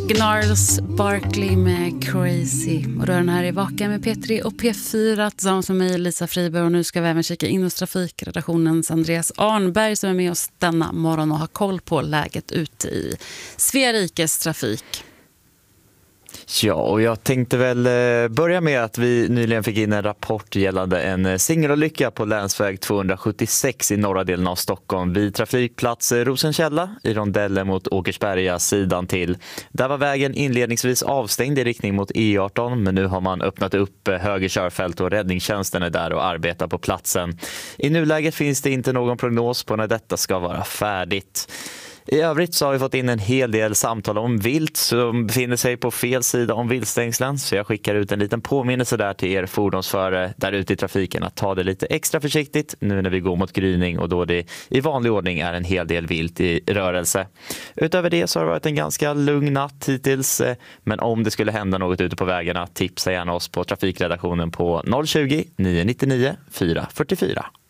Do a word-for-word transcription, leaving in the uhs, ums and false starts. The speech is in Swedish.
Gnarls Barkley med Crazy. Och då är den här i Vaka med P tre och P fyra tillsammans med mig, Lisa Friberg. Och nu ska vi även kika in hos trafikredaktionens Andreas Arnberg som är med oss denna morgon och har koll på läget ute i Sverikes trafik. Ja, och jag tänkte väl börja med att vi nyligen fick in en rapport gällande en singelolycka på länsväg tvåhundrasjuttiosex i norra delen av Stockholm vid trafikplats Rosenkälla i rondellen mot Åkersberga sidan till. Där var vägen inledningsvis avstängd i riktning mot E arton, men nu har man öppnat upp höger körfält och räddningstjänsten är där och arbetar på platsen. I nuläget finns det inte någon prognos på när detta ska vara färdigt. I övrigt så har vi fått in en hel del samtal om vilt som befinner sig på fel sida om viltstängslen. Så jag skickar ut en liten påminnelse där till er fordonsförare där ute i trafiken att ta det lite extra försiktigt nu när vi går mot gryning och då det i vanlig ordning är en hel del vilt i rörelse. Utöver det så har det varit en ganska lugn natt hittills. Men om det skulle hända något ute på vägarna, tipsa gärna oss på trafikredaktionen på noll tjugo, nio nio nio, fyra fyra fyra.